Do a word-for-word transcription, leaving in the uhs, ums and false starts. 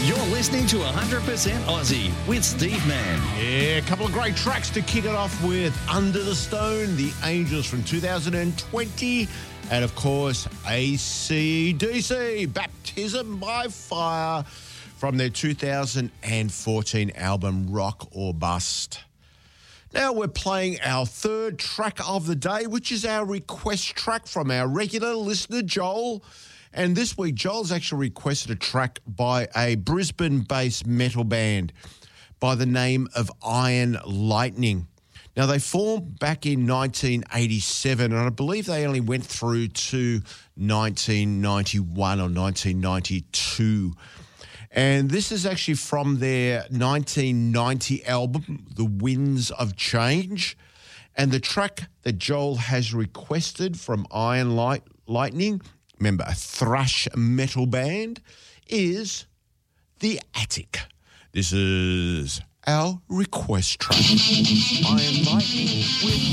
You're listening to one hundred percent Aussie with Steve Mann. Yeah, a couple of great tracks to kick it off with. Under the Stone, The Angels from two thousand twenty. And, of course, A C D C, Baptism by Fire, from their two thousand fourteen album Rock or Bust. Now we're playing our third track of the day, which is our request track from our regular listener, Joel. And this week, Joel's actually requested a track by a Brisbane-based metal band by the name of Iron Lightning. Now, they formed back in nineteen eighty-seven, and I believe they only went through to nineteen ninety-one or nineteen ninety-two. And this is actually from their nineteen ninety album, The Winds of Change. And the track that Joel has requested from Iron Light, Lightning, remember, a thrash metal band, is The Attic. This is our request track. Iron Lightning with